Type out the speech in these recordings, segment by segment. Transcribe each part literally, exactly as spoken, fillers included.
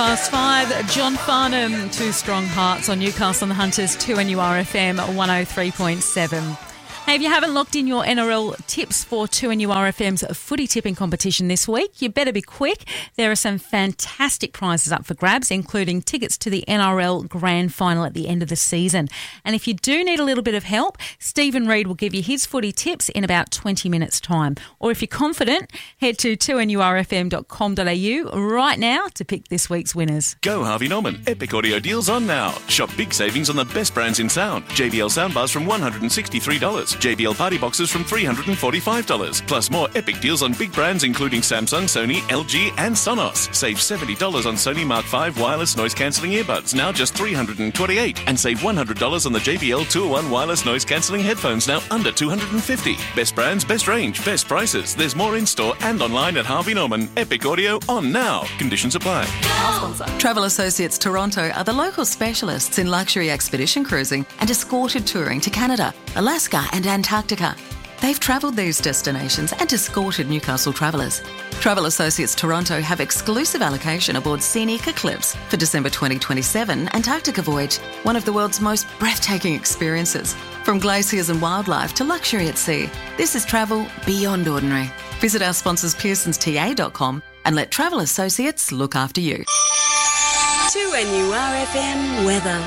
Past five, John Farnham, Two Strong Hearts on Newcastle and the Hunters, two N U R F M one oh three point seven. Hey, if you haven't locked in your N R L tips for two N U R F M's footy tipping competition this week, you better be quick. There are some fantastic prizes up for grabs, including tickets to the N R L Grand Final at the end of the season. And if you do need a little bit of help, Stephen Reid will give you his footy tips in about twenty minutes' time. Or if you're confident, head to two N U R F M dot com dot A U right now to pick this week's winners. Go Harvey Norman. Epic audio deals on now. Shop big savings on the best brands in sound. J B L soundbars from one hundred sixty-three dollars. J B L party boxes from three hundred forty-five dollars. Plus more epic deals on big brands including Samsung, Sony, L G and Sonos. Save seventy dollars on Sony Mark five wireless noise cancelling earbuds, now just three hundred twenty-eight dollars. And save one hundred dollars on the J B L two oh one wireless noise cancelling headphones, now under two hundred fifty dollars. Best brands, best range, best prices. There's more in store and online at Harvey Norman. Epic audio on now. Conditions apply. Travel Associates Toronto are the local specialists in luxury expedition cruising and escorted touring to Canada, Alaska and Antarctica. They've travelled these destinations and escorted Newcastle travellers. Travel Associates Toronto have exclusive allocation aboard Scenic Eclipse for December twenty twenty-seven Antarctica voyage, one of the world's most breathtaking experiences. From glaciers and wildlife to luxury at sea, this is travel beyond ordinary. Visit our sponsors pearsons T A dot com and let Travel Associates look after you. two N U R F M weather.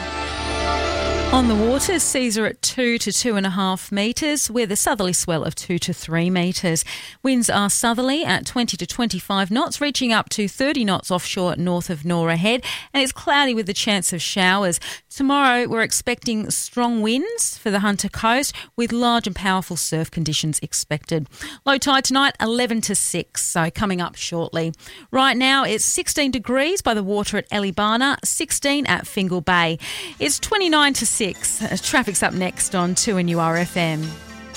On the water, seas are at two to two and a half metres, with a southerly swell of two to three metres. Winds are southerly at twenty to twenty-five knots, reaching up to thirty knots offshore north of Nora Head, and it's cloudy with the chance of showers. Tomorrow, we're expecting strong winds for the Hunter Coast, with large and powerful surf conditions expected. Low tide tonight, eleven to six, so coming up shortly. Right now, it's sixteen degrees by the water at Ellibana, sixteen at Fingal Bay. It's twenty-nine to six. Traffic's up next on two N U R F M.